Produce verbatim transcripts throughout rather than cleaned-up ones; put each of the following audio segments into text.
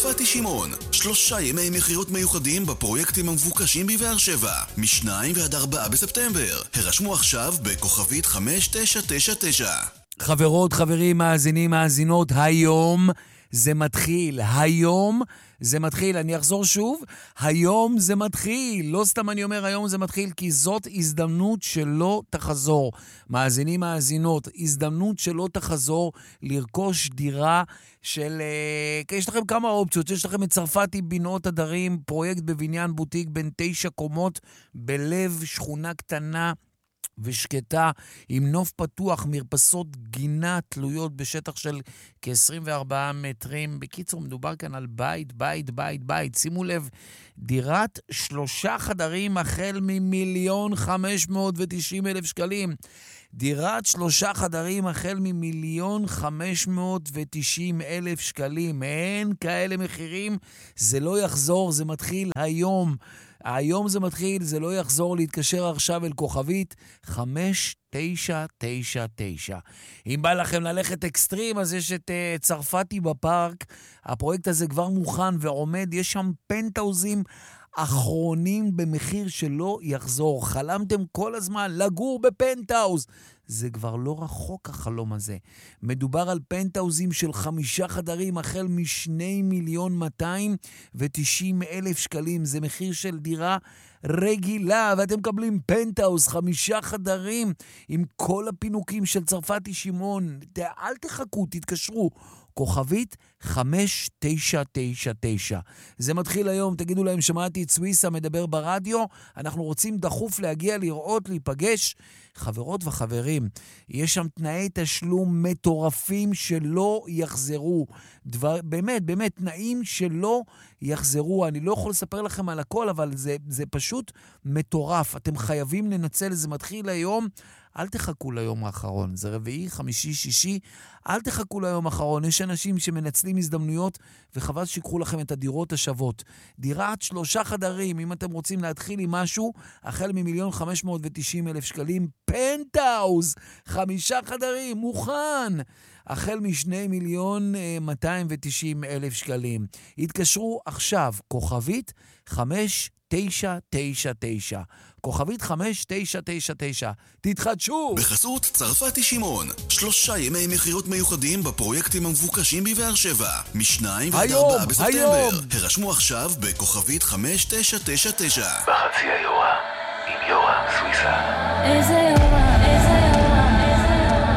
צרפתי שמעון, שלושה ימי מחירות מיוחדים בפרויקטים המבוקשים בבאר שבע, משניים ועד ארבעה בספטמבר. הרשמו עכשיו בכוכבית חמש תשע תשע תשע. חברות, חברים, מאזינים, מאזינות, היום זה מתחיל. היום זה מתחיל. אני אחזור שוב. היום זה מתחיל. לא סתם אני אומר היום זה מתחיל, כי זאת הזדמנות שלא תחזור. מאזינים, מאזינות, הזדמנות שלא תחזור לרכוש דירה של... יש לכם כמה אופציות. יש לכם את צרפתי בנות הדרים, פרויקט בבניין בוטיק בין תשע קומות, בלב שכונה קטנה ושקטה, עם נוף פתוח, מרפסות גינה תלויות בשטח של כ-עשרים וארבעה מטרים. בקיצור, מדובר כאן על בית, בית, בית, בית. שימו לב, דירת שלושה חדרים החל ממיליון חמש מאות ותשעים אלף שקלים. דירת שלושה חדרים החל ממיליון חמש מאות ותשעים אלף שקלים. אין כאלה מחירים, זה לא יחזור, זה מתחיל היום. היום זה מתחיל, זה לא יחזור. להתקשר עכשיו אל כוכבית חמש תשע תשע תשע. אם בא לכם ללכת אקסטרים, אז יש את uh, צרפתי בפארק. הפרויקט הזה כבר מוכן ועומד. יש שם פנטאוזים אחרונים במחיר שלא יחזור. חלמתם כל הזמן לגור בפנטאוז. זה כבר לא רחוק החלום הזה. מדובר על פנטאוזים של חמישה חדרים החל משני מיליון מאתיים ותשעים אלף שקלים. זה מחיר של דירה רגילה, ואתם מקבלים פנטאוז, חמישה חדרים עם כל הפינוקים של צרפתי שמעון. אל תחכו, תתקשרו. כוכבית חמש תשע תשע תשע. זה מתחיל היום. תגידו להם, שמעתי את סוויסה מדבר ברדיו, אנחנו רוצים דחוף להגיע, לראות, להיפגש. חברות וחברים, יש שם תנאי תשלום מטורפים שלא יחזרו. דבר, באמת, באמת, תנאים שלא יחזרו. אני לא יכול לספר לכם על הכל, אבל זה, זה פשוט מטורף. אתם חייבים לנצל, זה מתחיל היום. אל תחכו ליום האחרון, זה רביעי, חמישי, שישי, אל תחכו ליום האחרון. יש אנשים שמנצלים הזדמנויות, וחבל שיקחו לכם את הדירות השוות. דירת שלושה חדרים, אם אתם רוצים להתחיל עם משהו, החל ממיליון חמש מאות ותשעים אלף שקלים, פנטאוז, חמישה חדרים, מוכן, החל משני מיליון מאתיים ותשעים אלף שקלים. התקשרו עכשיו, כוכבית חמש תשע תשע תשע. כוכבית חמש תשע תשע תשע. תתחדשו! בחסות צרפתי שמעון, שלושה ימי מחירות מיוחדים בפרויקטים המבוקשים בבאר שבע, משניים ועד ארבעה בספטמבר. הרשמו עכשיו בכוכבית חמש תשע תשע תשע. בחצי היורה, עם יורם סוויסה. איזה יורה, איזה יורה, איזה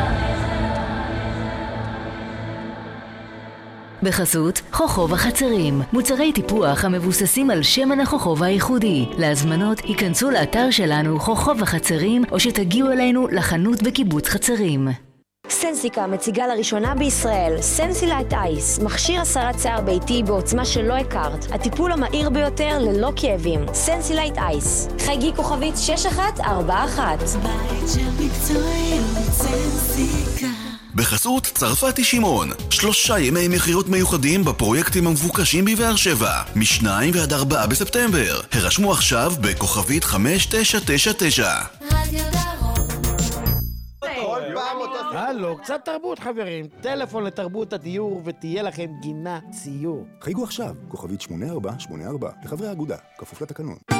בחסות חוכוב החצרים, מוצרי טיפוח המבוססים על שמן החוכוב הייחודי. להזמנות היכנסו לאתר שלנו חוכוב החצרים, או שתגיעו אלינו לחנות בקיבוץ חצרים. סנסיקה מציגה לראשונה בישראל סנסילייט אייס, מכשיר הסרת שיער ביתי בעוצמה שלא הכרת, הטיפול המהיר ביותר ללא כאבים. סנסילייט אייס, חייגי כוכבית שש אחת ארבע אחת. בית של מקצועיות, סנסיקה. בחסות צרפתי שמעון, שלושה ימי מחירות מיוחדים בפרויקטים המבוקשים בבאר שבע, משניים ועד ארבעה בספטמבר. הרשמו עכשיו בכוכבית חמש תשע תשע תשע. רדיו דרום. הלו, קצת תרבות חברים. טלפון לתרבות הדיור ותהיה לכם גינה ציור. חייגו עכשיו, כוכבית שמונה ארבע שמונה ארבע, לחברי האגודה, כפוף לתקנון.